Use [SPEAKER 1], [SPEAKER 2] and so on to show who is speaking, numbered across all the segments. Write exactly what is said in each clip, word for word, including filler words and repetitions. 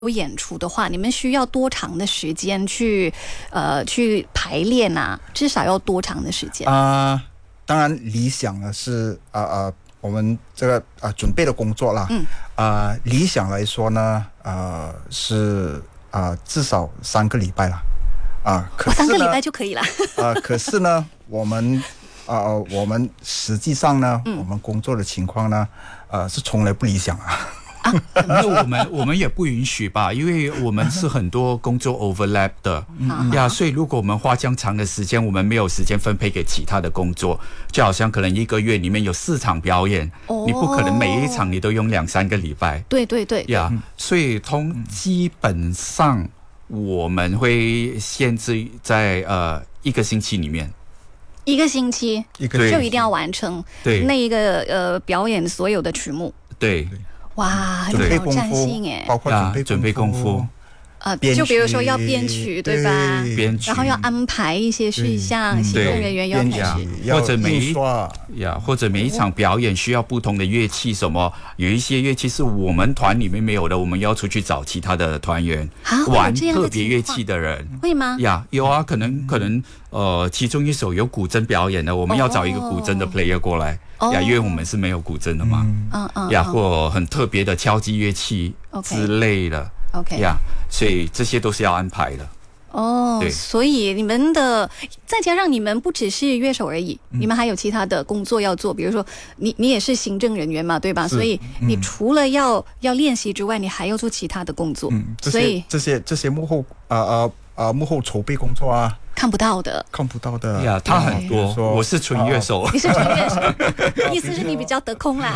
[SPEAKER 1] 有演出的话，你们需要多长的时间去呃去排练啊？至少要多长的时间
[SPEAKER 2] 啊、呃？当然，理想呢是啊啊、呃呃，我们这个啊、呃、准备的工作啦。嗯。啊、呃，理想来说呢，呃是啊、呃、至少三个礼拜啦。啊，可是呢，
[SPEAKER 1] 三个礼拜就可以了。
[SPEAKER 2] 啊、呃，可是呢，我们啊、呃、我们实际上呢、嗯，我们工作的情况呢，呃是从来不理想啊。
[SPEAKER 3] 啊，那我们我们也不允许吧，因为我们是很多工作 overlap 的，嗯呀，所以如果我们花这样长的时间，我们没有时间分配给其他的工作，就好像可能一个月里面有四场表演，哦、你不可能每一场你都用两三个礼拜，
[SPEAKER 1] 对对对，
[SPEAKER 3] 呀，嗯、所以通基本上我们会限制在呃一个星期里面。
[SPEAKER 1] 一个星期
[SPEAKER 2] 一个
[SPEAKER 1] 就一定要完成对那一个呃表演所有的曲目。
[SPEAKER 3] 对。
[SPEAKER 1] 哇，很有挑战性哎，
[SPEAKER 2] 包括准备
[SPEAKER 3] 准备功夫，
[SPEAKER 1] 呃，就比如说要编曲，对吧？
[SPEAKER 3] 编曲，
[SPEAKER 1] 然后要安排一些事项，行政人员要开始，
[SPEAKER 3] 或者每一呀，或者每一场表演需要不同的乐器，什么有一些乐器是我们团里面没有的，我们要出去找其他的团员玩特别乐器的人，
[SPEAKER 1] 会吗？
[SPEAKER 3] 呀，有啊，可能可能呃，其中一首有古筝表演的，我们要找一个古筝的 player 过来。呀，因为我们是没有古筝的嘛，嗯嗯，呀，或很特别的敲击乐器之类的
[SPEAKER 1] ，OK，
[SPEAKER 3] 呀，所以这些都是要安排的。
[SPEAKER 1] 哦，所以你们的再加上你们不只是乐手而已，
[SPEAKER 2] 嗯、
[SPEAKER 1] 你们还有其他的工作要做，比如说你你也是行政人员嘛，对吧？所以你除了要、嗯、要练习之外，你还要做其他的工作，
[SPEAKER 2] 嗯，
[SPEAKER 1] 所以
[SPEAKER 2] 这些这些幕后啊啊啊幕后筹备工作啊。
[SPEAKER 1] 看不到的，
[SPEAKER 2] 看不到的
[SPEAKER 3] 呀，他很多。我是纯乐手，
[SPEAKER 1] 你是纯乐手，意思是你比较得空啦。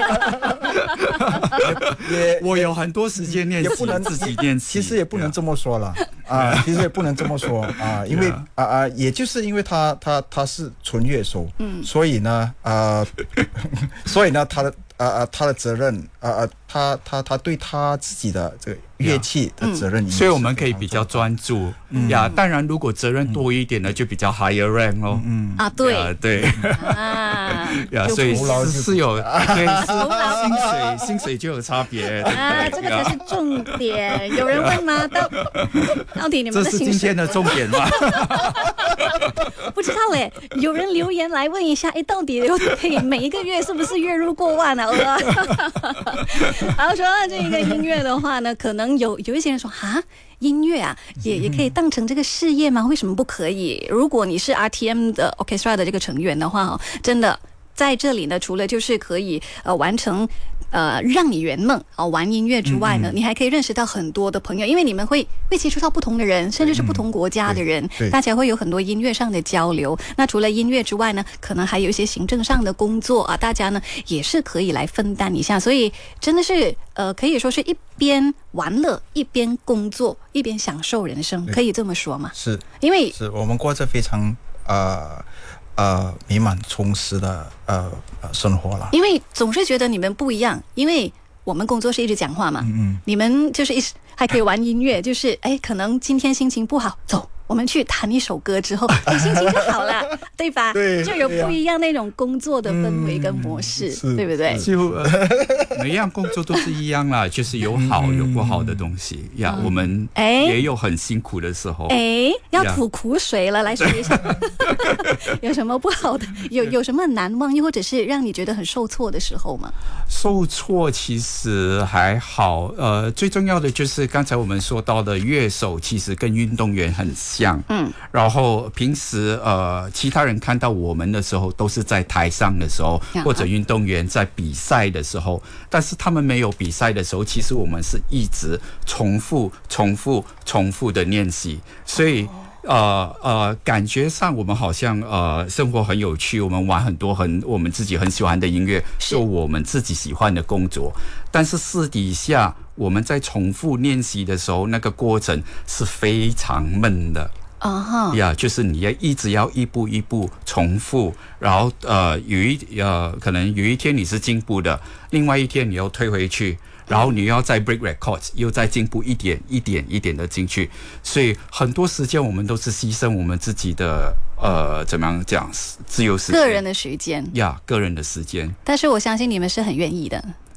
[SPEAKER 2] 也
[SPEAKER 3] 我有很多时间练习，
[SPEAKER 2] 也不能
[SPEAKER 3] 自己练习。
[SPEAKER 2] 其实也不能这么说了啊，其实也不能这么说啊，因为啊啊，也就是因为他他他是纯乐手，嗯，所以呢啊，所以呢他的。呃呃，他的责任，呃呃，他他他对他自己的这个乐器的责任、嗯，
[SPEAKER 3] 所以我们可以比较专注、嗯、呀。当然，如果责任多一点呢，就比较 higher rank 哦。
[SPEAKER 1] 嗯啊，对
[SPEAKER 3] 对啊呀，所以是是有对薪水薪水就有差别
[SPEAKER 1] 啊，这个才是重点。有人问吗？到到底你们的薪水？
[SPEAKER 3] 这是今天的重点吗？
[SPEAKER 1] 不知道哎，有人留言来问一下，哎，到底可以每一个月是不是月入过万啊？然后说到这个音乐的话呢，可能有有一些人说啊，音乐啊也也可以当成这个事业吗？为什么不可以？如果你是 R T M 的 Orchestra 的这个成员的话，真的在这里呢，除了就是可以呃完成。呃，让你圆梦啊、哦！玩音乐之外呢、嗯嗯，你还可以认识到很多的朋友，因为你们会会接触到不同的人，甚至是不同国家的人，嗯、大家会有很多音乐上的交流。那除了音乐之外呢，可能还有一些行政上的工作啊，大家呢也是可以来分担一下。所以真的是呃，可以说是一边玩乐，一边工作，一边享受人生，可以这么说吗？
[SPEAKER 2] 是，
[SPEAKER 1] 因为
[SPEAKER 2] 是我们过着非常呃。呃，美满充实的呃生活了。
[SPEAKER 1] 因为总是觉得你们不一样，因为我们工作是一直讲话嘛，嗯嗯，你们就是一还可以玩音乐，就是哎，可能今天心情不好，走，我们去弹一首歌之后，你心情就好了，对吧？
[SPEAKER 2] 对，
[SPEAKER 1] 就有不一样那种工作的氛围跟模式，嗯、对不对？
[SPEAKER 3] 就、呃、每样工作都是一样啦，就是有好有不好的东西呀。嗯、我们也有很辛苦的时候，
[SPEAKER 1] 哎，要吐苦水了，来说一下，有什么不好的？有有什么难忘，又或者是让你觉得很受挫的时候吗？
[SPEAKER 3] 受挫其实还好，呃，最重要的就是刚才我们说到的，乐手其实跟运动员很像，嗯，然后平时呃，其他人看到我们的时候，都是在台上的时候，或者运动员在比赛的时候，但是他们没有比赛的时候，其实我们是一直重复、重复、重复的练习，所以。呃呃，感觉上我们好像呃生活很有趣，我们玩很多很我们自己很喜欢的音乐，做我们自己喜欢的工作。但是私底下我们在重复练习的时候，那个过程是非常闷的。啊哈，呀，就是你要一直要一步一步重复，然后呃有一呃可能有一天你是进步的，另外一天你又退回去。然后你要再 break records， 又再进步一点一点一点的进去，所以很多时间我们都是牺牲我们自己的呃怎么样讲自由时间，
[SPEAKER 1] 个人的时间
[SPEAKER 3] 呀， yeah, 个人的时间。
[SPEAKER 1] 但是我相信你们是很愿意的。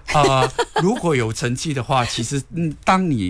[SPEAKER 3] 呃，如果有成绩的话，其实嗯，当你